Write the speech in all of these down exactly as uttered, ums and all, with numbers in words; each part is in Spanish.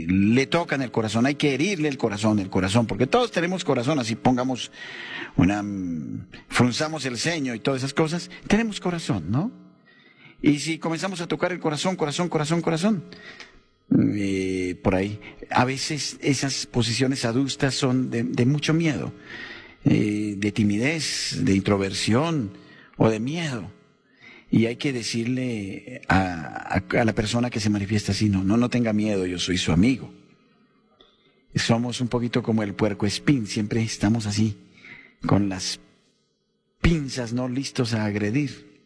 le tocan el corazón, hay que herirle el corazón, el corazón, porque todos tenemos corazón, así pongamos una, frunzamos el ceño y todas esas cosas, tenemos corazón, ¿no? Y si comenzamos a tocar el corazón, corazón, corazón, corazón, eh, por ahí, a veces esas posiciones adustas son de, de mucho miedo, eh, de timidez, de introversión o de miedo. Y hay que decirle a, a, a la persona que se manifiesta así, no, no, no tenga miedo, yo soy su amigo. Somos un poquito como el puercoespín, siempre estamos así, con las pinzas, no listos a agredir.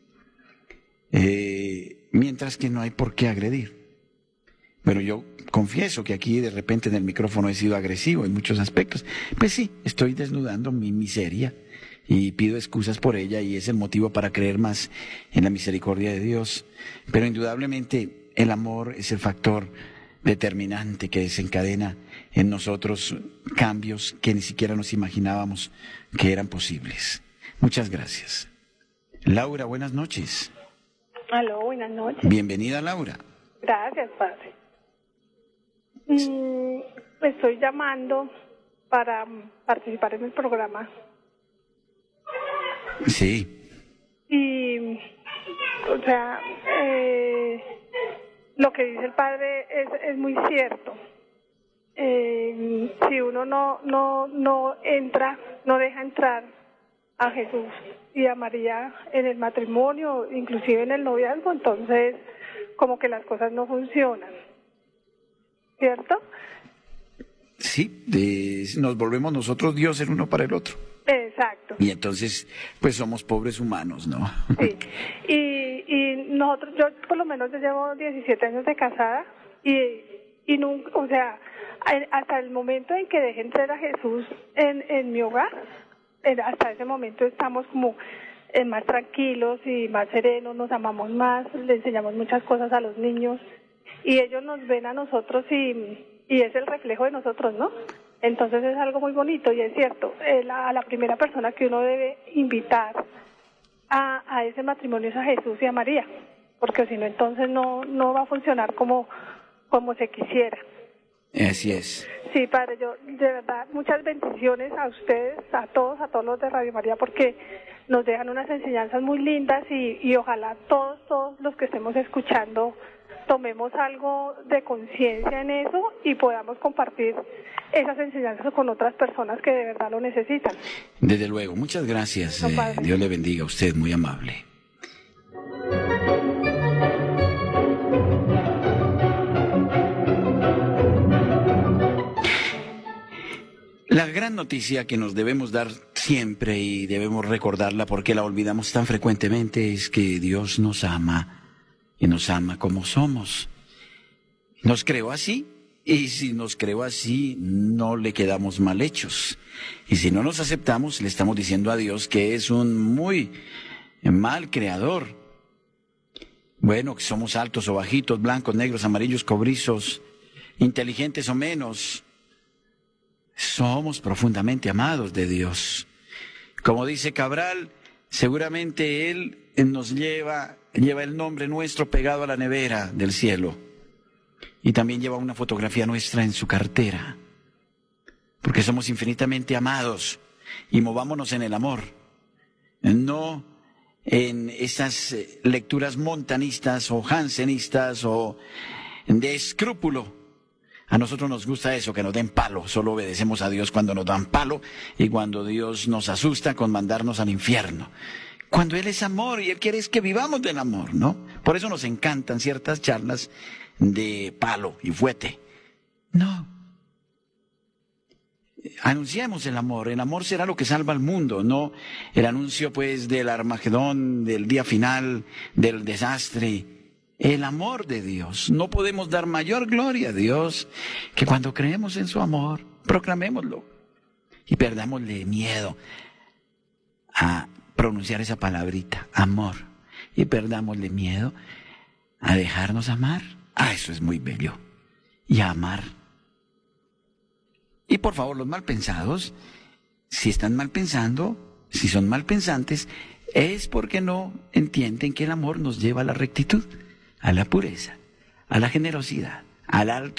Eh, mientras que no hay por qué agredir. Pero yo confieso que aquí de repente en el micrófono he sido agresivo en muchos aspectos. Pues sí, estoy desnudando mi miseria y pido excusas por ella y es el motivo para creer más en la misericordia de Dios. Pero indudablemente el amor es el factor determinante que desencadena en nosotros cambios que ni siquiera nos imaginábamos que eran posibles. Muchas gracias. Laura, buenas noches. Aló, buenas noches. Bienvenida, Laura. Gracias, padre. Mm, estoy llamando para participar en el programa. Sí. Y, o sea, eh, lo que dice el padre es, es muy cierto. Eh, si uno no, no, no entra, no deja entrar a Jesús y a María en el matrimonio, inclusive en el noviazgo, entonces como que las cosas no funcionan, ¿cierto? Sí, de, nos volvemos nosotros Dios el uno para el otro. Exacto. Y entonces, pues somos pobres humanos, ¿no? Sí. Y, y nosotros, yo por lo menos yo llevo diecisiete años de casada y, y nunca, o sea, hasta el momento en que dejé entrar a Jesús en, en mi hogar, hasta ese momento estamos como eh, más tranquilos y más serenos, nos amamos más, le enseñamos muchas cosas a los niños y ellos nos ven a nosotros y, y es el reflejo de nosotros, ¿no? Entonces es algo muy bonito y es cierto, eh, la, a la primera persona que uno debe invitar a, a ese matrimonio es a Jesús y a María, porque si no entonces no, no va a funcionar como, como se quisiera. Así es. Sí, padre, yo de verdad muchas bendiciones a ustedes, a todos, a todos los de Radio María, porque nos dejan unas enseñanzas muy lindas y, y ojalá todos, todos los que estemos escuchando tomemos algo de conciencia en eso y podamos compartir esas enseñanzas con otras personas que de verdad lo necesitan. Desde luego, muchas gracias. No, eh, Dios le bendiga a usted, muy amable. La gran noticia que nos debemos dar siempre y debemos recordarla porque la olvidamos tan frecuentemente es que Dios nos ama y nos ama como somos. Nos creó así y si nos creó así no le quedamos mal hechos. Y si no nos aceptamos le estamos diciendo a Dios que es un muy mal creador. Bueno, que somos altos o bajitos, blancos, negros, amarillos, cobrizos, inteligentes o menos. Somos profundamente amados de Dios. Como dice Cabral, seguramente Él nos lleva, lleva el nombre nuestro pegado a la nevera del cielo. Y también lleva una fotografía nuestra en su cartera. Porque somos infinitamente amados. Y movámonos en el amor. No en esas lecturas montanistas o jansenistas o de escrúpulo. A nosotros nos gusta eso, que nos den palo. Solo obedecemos a Dios cuando nos dan palo y cuando Dios nos asusta con mandarnos al infierno. Cuando Él es amor y Él quiere es que vivamos del amor, ¿no? Por eso nos encantan ciertas charlas de palo y fuete. No. Anunciamos el amor. El amor será lo que salva al mundo, no el anuncio pues del Armagedón, del día final, del desastre. El amor de Dios. No podemos dar mayor gloria a Dios que cuando creemos en su amor, proclamémoslo. Y perdámosle miedo a pronunciar esa palabrita, amor. Y perdámosle miedo a dejarnos amar. Ah, eso es muy bello. Y a amar. Y por favor, los mal pensados, si están mal pensando, si son mal pensantes, es porque no entienden que el amor nos lleva a la rectitud, a la pureza, a la generosidad, al alto